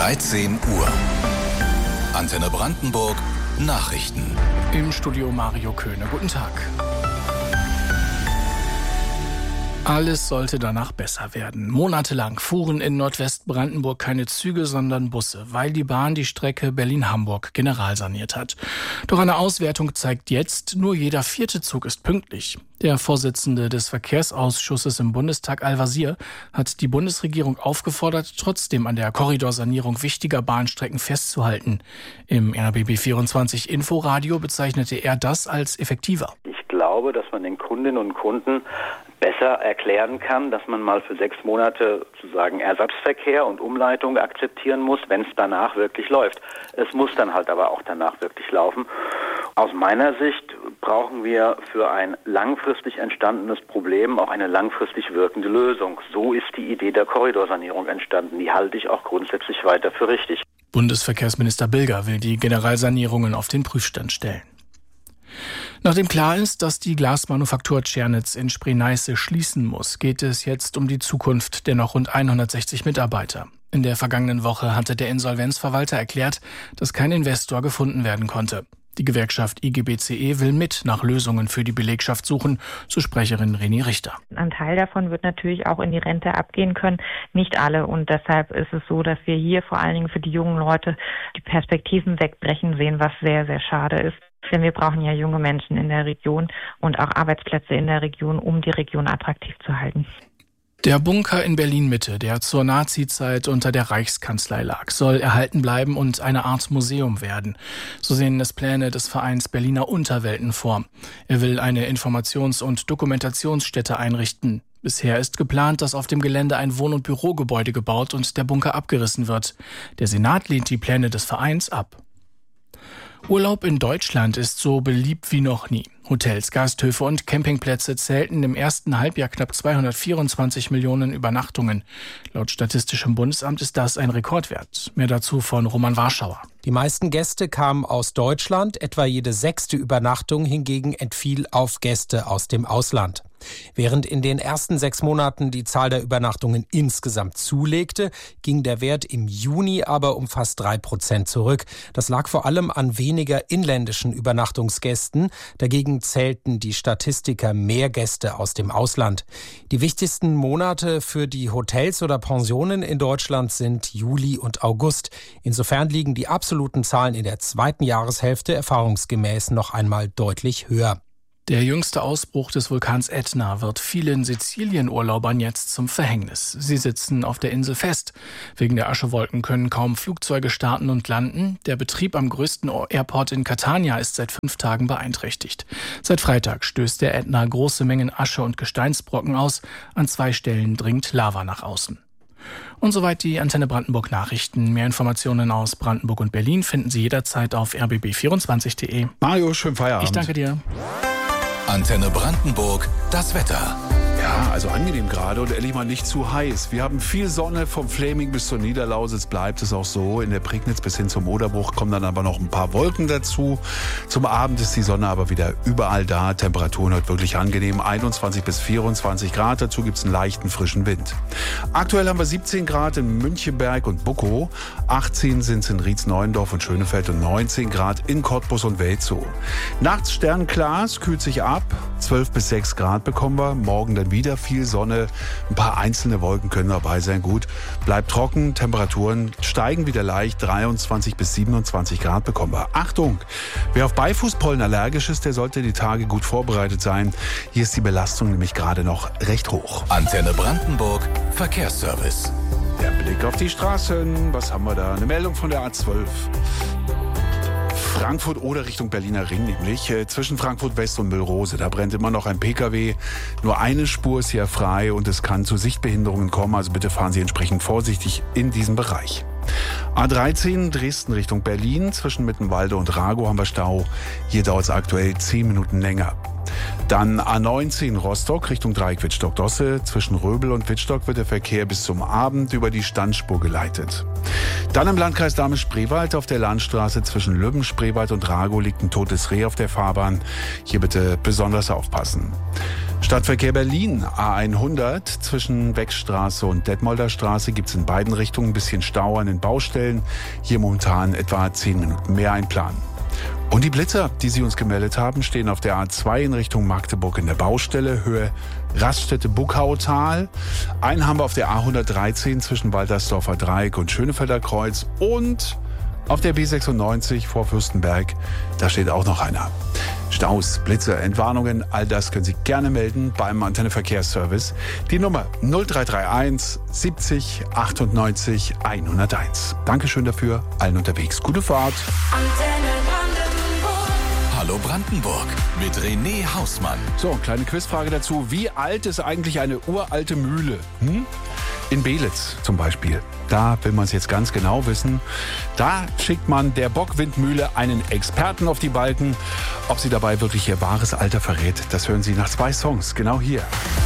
13 Uhr. Antenne Brandenburg Nachrichten. Im Studio Mario Köhne. Guten Tag. Alles sollte danach besser werden. Monatelang fuhren in Nordwestbrandenburg keine Züge, sondern Busse, weil die Bahn die Strecke Berlin-Hamburg generalsaniert hat. Doch eine Auswertung zeigt jetzt, nur jeder 4. Zug ist pünktlich. Der Vorsitzende des Verkehrsausschusses im Bundestag, Al-Wazir, hat die Bundesregierung aufgefordert, trotzdem an der Korridorsanierung wichtiger Bahnstrecken festzuhalten. Im RBB 24 Inforadio bezeichnete er das als effektiver. Ich glaube, dass man den Kundinnen und Kunden besser erklären kann, dass man mal für 6 Monate sozusagen Ersatzverkehr und Umleitung akzeptieren muss, wenn es danach wirklich läuft. Es muss dann halt aber auch danach wirklich laufen. Aus meiner Sicht brauchen wir für ein langfristig entstandenes Problem auch eine langfristig wirkende Lösung. So ist die Idee der Korridorsanierung entstanden. Die halte ich auch grundsätzlich weiter für richtig. Bundesverkehrsminister Bilger will die Generalsanierungen auf den Prüfstand stellen. Nachdem klar ist, dass die Glasmanufaktur Tschernitz in Spree-Neiße schließen muss, geht es jetzt um die Zukunft der noch rund 160 Mitarbeiter. In der vergangenen Woche hatte der Insolvenzverwalter erklärt, dass kein Investor gefunden werden konnte. Die Gewerkschaft IGBCE will mit nach Lösungen für die Belegschaft suchen, so Sprecherin Reni Richter. Ein Teil davon wird natürlich auch in die Rente abgehen können, nicht alle. Und deshalb ist es so, dass wir hier vor allen Dingen für die jungen Leute die Perspektiven wegbrechen sehen, was sehr, sehr schade ist. Denn wir brauchen ja junge Menschen in der Region und auch Arbeitsplätze in der Region, um die Region attraktiv zu halten. Der Bunker in Berlin-Mitte, der zur Nazi-Zeit unter der Reichskanzlei lag, soll erhalten bleiben und eine Art Museum werden. So sehen es Pläne des Vereins Berliner Unterwelten vor. Er will eine Informations- und Dokumentationsstätte einrichten. Bisher ist geplant, dass auf dem Gelände ein Wohn- und Bürogebäude gebaut und der Bunker abgerissen wird. Der Senat lehnt die Pläne des Vereins ab. Urlaub in Deutschland ist so beliebt wie noch nie. Hotels, Gasthöfe und Campingplätze zählten im ersten Halbjahr knapp 224 Millionen Übernachtungen. Laut Statistischem Bundesamt ist das ein Rekordwert. Mehr dazu von Roman Warschauer. Die meisten Gäste kamen aus Deutschland, etwa jede 6. Übernachtung hingegen entfiel auf Gäste aus dem Ausland. Während in den ersten 6 Monaten die Zahl der Übernachtungen insgesamt zulegte, ging der Wert im Juni aber um fast 3% zurück. Das lag vor allem an weniger inländischen Übernachtungsgästen. Dagegen zählten die Statistiker mehr Gäste aus dem Ausland. Die wichtigsten Monate für die Hotels oder Pensionen in Deutschland sind Juli und August. Insofern liegen die absoluten Zahlen in der zweiten Jahreshälfte erfahrungsgemäß noch einmal deutlich höher. Der jüngste Ausbruch des Vulkans Ätna wird vielen Sizilien-Urlaubern jetzt zum Verhängnis. Sie sitzen auf der Insel fest. Wegen der Aschewolken können kaum Flugzeuge starten und landen. Der Betrieb am größten Airport in Catania ist seit 5 Tagen beeinträchtigt. Seit Freitag stößt der Ätna große Mengen Asche und Gesteinsbrocken aus. An 2 Stellen dringt Lava nach außen. Und soweit die Antenne Brandenburg Nachrichten. Mehr Informationen aus Brandenburg und Berlin finden Sie jederzeit auf rbb24.de. Mario, schönen Feierabend. Ich danke dir. Antenne Brandenburg, das Wetter. Ja, also angenehm gerade und ehrlich mal nicht zu heiß. Wir haben viel Sonne, vom Fläming bis zur Niederlausitz bleibt es auch so. In der Prignitz bis hin zum Oderbruch kommen dann aber noch ein paar Wolken dazu. Zum Abend ist die Sonne aber wieder überall da. Temperaturen heute wirklich angenehm, 21 bis 24 Grad. Dazu gibt es einen leichten frischen Wind. Aktuell haben wir 17 Grad in Münchenberg und Buckow, 18 sind es in Rietz-Neuendorf und Schönefeld und 19 Grad in Cottbus und Welzow. Nachts sternklar, es kühlt sich ab, 12 bis 6 Grad bekommen wir. Morgen dann wieder viel Sonne, ein paar einzelne Wolken können dabei sein. Gut, bleibt trocken, Temperaturen steigen wieder leicht, 23 bis 27 Grad bekommen wir. Achtung, wer auf Beifußpollen allergisch ist, der sollte die Tage gut vorbereitet sein. Hier ist die Belastung nämlich gerade noch recht hoch. Antenne Brandenburg, Verkehrsservice. Der Blick auf die Straßen, was haben wir da? Eine Meldung von der A12. Frankfurt oder Richtung Berliner Ring, nämlich zwischen Frankfurt West und Müllrose. Da brennt immer noch ein Pkw. Nur eine Spur ist hier frei und es kann zu Sichtbehinderungen kommen. Also bitte fahren Sie entsprechend vorsichtig in diesem Bereich. A13 Dresden Richtung Berlin. Zwischen Mittenwalde und Ragow haben wir Stau. Hier dauert es aktuell 10 Minuten länger. Dann A19 Rostock Richtung Dreieck Wittstock-Dosse. Zwischen Röbel und Wittstock wird der Verkehr bis zum Abend über die Standspur geleitet. Dann im Landkreis Dahme-Spreewald auf der Landstraße zwischen Lübben, Spreewald und Ragow liegt ein totes Reh auf der Fahrbahn. Hier bitte besonders aufpassen. Stadtverkehr Berlin, A100 zwischen Wechstraße und Detmolder Straße gibt es in beiden Richtungen ein bisschen Stau an den Baustellen. Hier momentan etwa 10 Minuten mehr einplanen. Und die Blitzer, die Sie uns gemeldet haben, stehen auf der A2 in Richtung Magdeburg in der Baustelle, Höhe Raststätte-Buckautal. Einen haben wir auf der A113 zwischen Waltersdorfer Dreieck und Schönefelder Kreuz. Und auf der B96 vor Fürstenberg, da steht auch noch einer. Staus, Blitze, Entwarnungen, all das können Sie gerne melden beim Antenne Verkehrsservice. Die Nummer 0331 70 98 101. Dankeschön dafür, allen unterwegs. Gute Fahrt. Hallo Brandenburg mit René Hausmann. So, kleine Quizfrage dazu. Wie alt ist eigentlich eine uralte Mühle? In Belitz zum Beispiel. Da will man es jetzt ganz genau wissen. Da schickt man der Bockwindmühle einen Experten auf die Balken. Ob sie dabei wirklich ihr wahres Alter verrät, das hören Sie nach 2 Songs. Genau hier.